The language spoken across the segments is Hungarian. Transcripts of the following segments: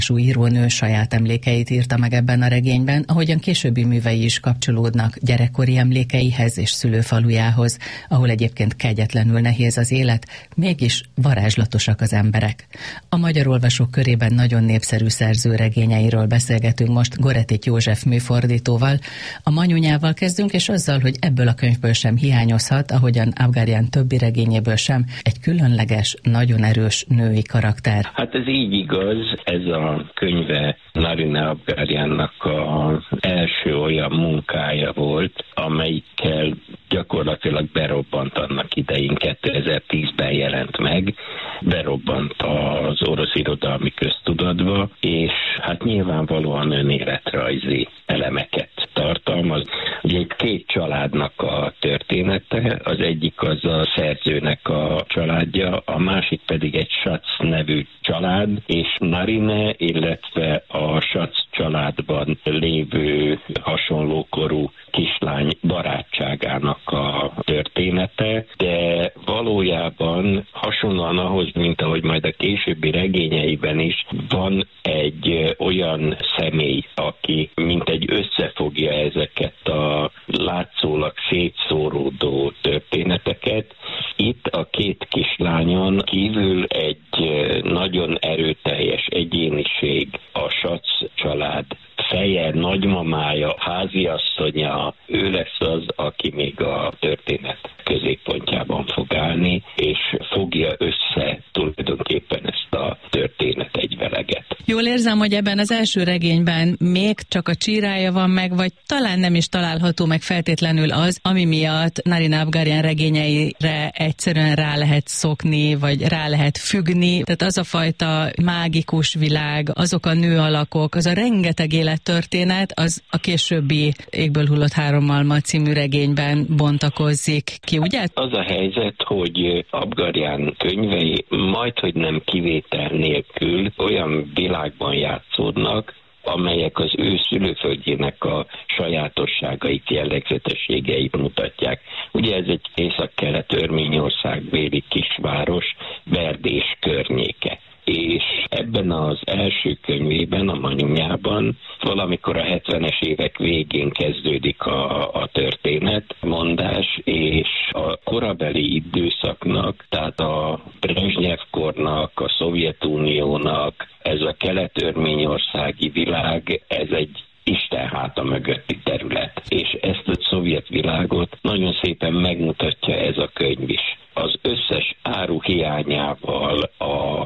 írónő saját emlékeit írta meg ebben a regényben, ahogyan későbbi művei is kapcsolódnak gyerekkori emlékeihez és szülőfalujához, ahol egyébként kegyetlenül nehéz az élet, mégis varázslatosak az emberek. A magyar olvasók körében nagyon népszerű szerző regényeiről beszélgetünk most Goretit József műfordítóval. A Manyunyával kezdünk, és azzal, hogy ebből a könyvből sem hiányozhat, ahogyan Abgaryan többi regényéből sem, egy különleges, nagyon erős női karakter. Hát ez így igaz, ez a könyve Narine Abgaryannak az első olyan munkája volt, amelyikkel gyakorlatilag berobbant annak idején, 2010-ben jelent meg, berobbant az orosz irodalmi köztudatba, és hát nyilvánvalóan önéletrajzi elemeket tartalmaz. Ugye itt két családnak a története, az egyik az a szerzőnek a családja, a másik pedig egy Sac nevű család, és Narine, illetve a Sac családban lévő hasonlókorú kislány barátságának a története, de valójában hasonlóan ahhoz, mint ahogy majd a későbbi regényeiben is, van egy olyan személy, aki mint egy összefogja ezeket a látszólag szétszóródó történeteket. Itt a két kislányon kívül egy nagyon erőteljes egyéniség, a Sac család feje, nagymamája, háziasszonya, ő lesz az, aki még a történet középpontjában fog állni, és fogja össze tulajdonképpen ezt a történet egyveleget. Jól érzem, hogy ebben az első regényben még csak a csírája van meg, vagy talán nem is található meg feltétlenül az, ami miatt Narine Abgaryan regényeire egyszerűen rá lehet szokni, vagy rá lehet függni. Tehát az a fajta mágikus világ, azok a nőalakok, az a rengeteg élettörténet, az a későbbi Égből hullott 3 malma című regényben bontakozzik ki, ugye? Az a helyzet, hogy Abgaryan könyvei majdhogy nem kivétel nélkül olyan világban játszódnak, amelyek az ő szülőföldjének a sajátosságait, jellegzetességeit mutatják. Ugye ez egy észak-kelet örményországbéli kisváros, Verdés környéke. És ebben az első könyvében, a Manyunyában valamikor a 70-es évek végén kezdődik a történetmondás, és a korabeli időszaknak, tehát a Brezsnyev-kornak, a Szovjetuniónak, ez a kelet-örményországi világ, ez egy Isten háta mögötti terület. És ezt a szovjet világot nagyon szépen megmutatja ez a könyv is. Az összes áru hiányával, a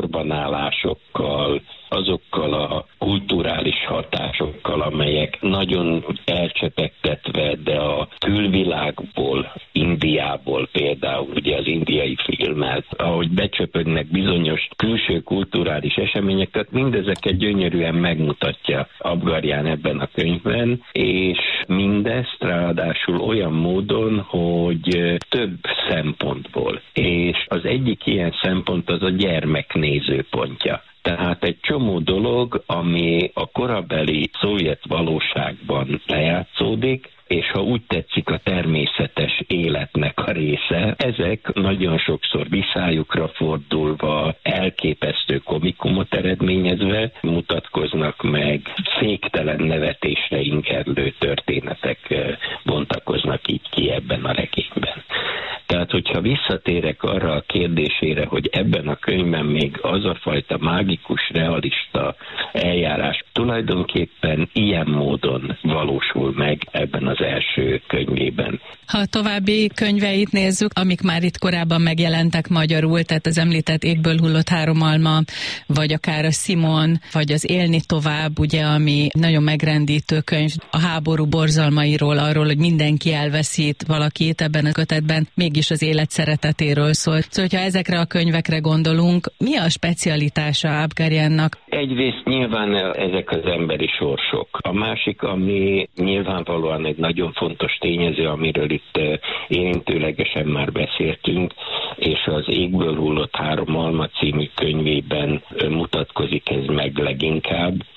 sorbanállásokkal, azokkal a kulturális hatásokkal, amelyek nagyon elcsepegtetve, de a külvilágból, Indiából például, ugye az indiai filmmel, ahogy becsöpögnek bizonyos külső kulturális eseményeket, mindezeket gyönyörűen megmutatja Abgaryan ebben a könyvben, és mindezt ráadásul olyan módon, hogy több szempontból. És az egyik ilyen szempont az a gyermek nézőpontja. Tehát egy csomó dolog, ami a korabeli szovjet valóságban lejátszódik, és ha úgy tetszik a természetes életnek a része, ezek nagyon sokszor viszályukra fordulva, elképesztő komikumot eredményezve mutatkoznak meg, féktelen nevetésre ingerlő történetek bontakoznak így ki ebben a regényben. Tehát, hogyha visszatérek arra a kérdésére, hogy ebben a könyvben még az a fajta mágikus, realista eljárás tulajdonképpen ilyen módon valósul meg ebben az első könyvében. Ha a további könyveit nézzük, amik már itt korábban megjelentek magyarul, tehát az említett Égből hullott 3 malma, vagy akár a Simon, vagy az Élni tovább, ugye, ami nagyon megrendítő könyv a háború borzalmairól, arról, hogy mindenki elveszít valakit ebben a kötetben, mégis az élet szeretetéről szól. Szóval, hogyha ezekre a könyvekre gondolunk, mi a specialitása Abgaryannak? Egyrészt nyilván ezek az emberi sorsok. A másik, ami nyilvánvalóan egy nagyon fontos tényező, amiről itt érintőlegesen már beszéltünk, és az Égből hullott 3 malma című könyvében mutatkozik ez meg leginkább. Ez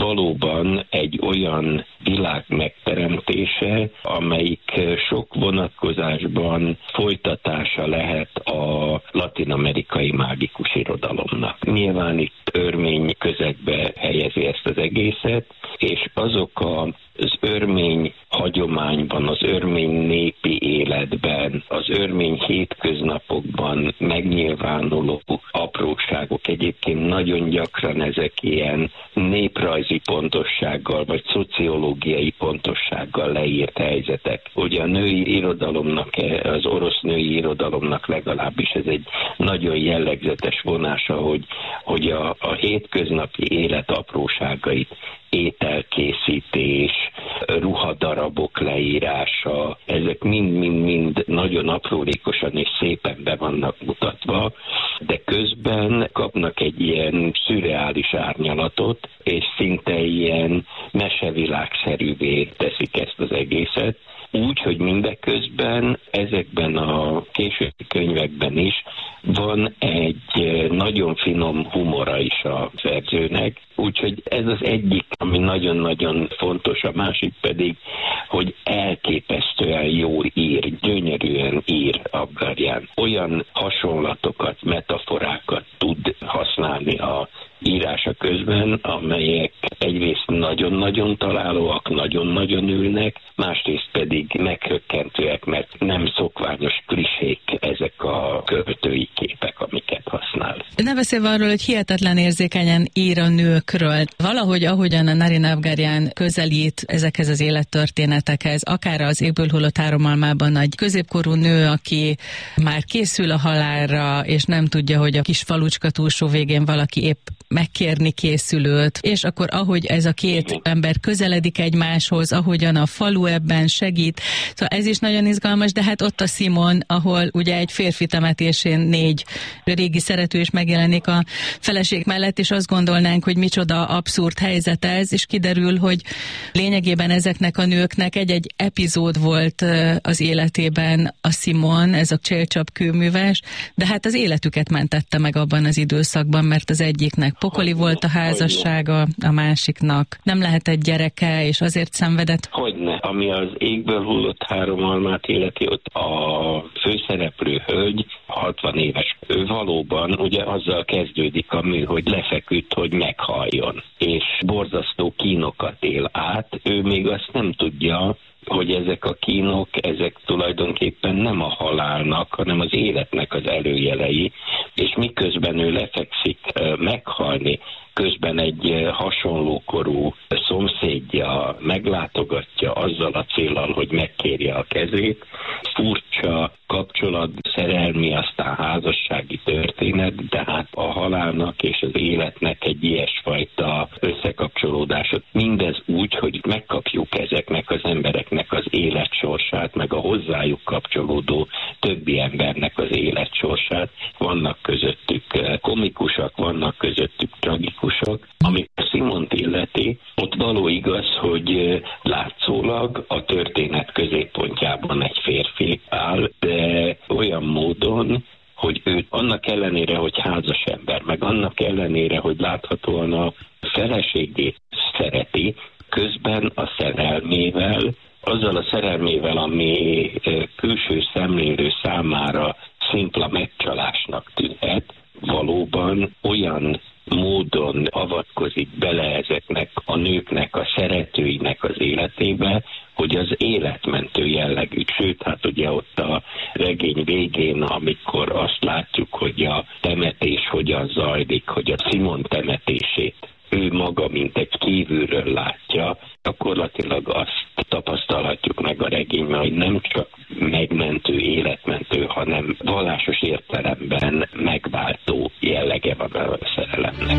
valóban egy olyan világ megteremtése, amelyik sok vonatkozásban folytatása lehet a latin-amerikai mágikus irodalomnak. Nyilván itt örmény közegbe helyezi ezt az egészet, és azok az örmény hagyományban, az örmény népi életben, az örmény hétköznapokban megnyilvánuló apróságok. Egyébként nagyon gyakran ezek ilyen néprajzi pontossággal, vagy szociológiai pontossággal leírt helyzetek. Ugye a női irodalomnak, az orosz női irodalomnak legalábbis ez egy nagyon jellegzetes vonása, hogy a hétköznapi élet apróságait, ételkészítés, ruhadarabok leírása, ezek mind nagyon aprólékosan és szépen be vannak mutatva, de közben kapnak egy ilyen szürreális árnyalatot, és szinte ilyen mesevilágszerűvé teszik ezt az egészet. Úgy, hogy mindeközben ezekben a későbbi könyvekben is van egy nagyon finom humora is a szerzőnek, úgyhogy ez az egyik, ami nagyon-nagyon fontos, a másik pedig, hogy elképesztően jól ír, gyönyörűen ír Abgarján. Olyan hasonlatokat, metaforákat tud használni a írása közben, amelyek egyrészt nagyon-nagyon találóak, nagyon-nagyon ülnek, másrészt pedig meghökkentőek, mert nem szokványos klisék ezek a költői képek, amiket használ. Ne beszélve arról, hogy hihetetlen érzékenyen ír a nőkről. Valahogy, ahogyan a Naren Abgarján közelít ezekhez az élettörténetekhez, akár az Égből hullott 3 almában egy középkorú nő, aki már készül a halálra, és nem tudja, hogy a kis falucska túlsó végén valaki épp megkérni készülőt, és akkor ahogy ez a két ember közeledik egymáshoz, ahogyan a falu ebben segít. Szóval ez is nagyon izgalmas, de hát ott a Simon, ahol ugye egy férfi temetésén 4 régi szerető is megjelenik a feleség mellett, és azt gondolnánk, hogy micsoda abszurd helyzet ez, és kiderül, hogy lényegében ezeknek a nőknek egy-egy epizód volt az életében a Simon, ez a csélcsap kőműves, de hát az életüket mentette meg abban az időszakban, mert az egyiknek pokoli volt a házassága, a másiknak nem lehetett gyereke, és azért szenvedett. Hogyne. Ami az Égből hullott 3 almát illeti, ott a főszereplő hölgy 60 éves. Ő valóban ugye azzal kezdődik a mű, hogy lefeküdt, hogy meghalljon, és borzasztó kínokat él át. Ő még azt nem tudja, hogy ezek a kínok, ezek tulajdonképpen nem a halálnak, hanem az életnek az előjelei, és miközben ő lefekszik meghalni, közben egy hasonlókorú szomszédja meglátogatja azzal a céllal, hogy megkérje a kezét. Furcsa kapcsolat, szerelmi, aztán házassági történet, de hát a halálnak és az életnek egy ilyesfajta összekapcsolódásot. Mindez úgy, hogy megkapjuk ezeknek az embereknek az életsorsát, meg a hozzájuk kapcsolódó többi embernek az életsorsát. Vannak közöttük komikusak, vannak közöttük tragikusok. Ami a Simont illeti, ott való igaz, hogy látszólag a történet középpontjában egy férfi áll, de olyan módon, hogy ő annak ellenére, hogy házas ember, meg annak ellenére, hogy láthatóan a feleségét szereti, közben a szerelmével, azzal a szerelmével, ami külső szemlélő számára szimpla megcsalásnak tűnhet, valóban olyan módon avatkozik bele ezeknek a nőknek, a szeretőinek az életébe, hogy az életmentő jellegű. Sőt, hát ugye ott a regény végén, amikor azt látjuk, hogy a temetés hogyan zajlik, hogy a Simon temetését ő maga, mint egy kívülről látja, gyakorlatilag azt tapasztalhatjuk meg a regényben, hogy nem csak megmentő, életmentő, hanem vallásos értelemben megváltó jellege van a szerelemnek.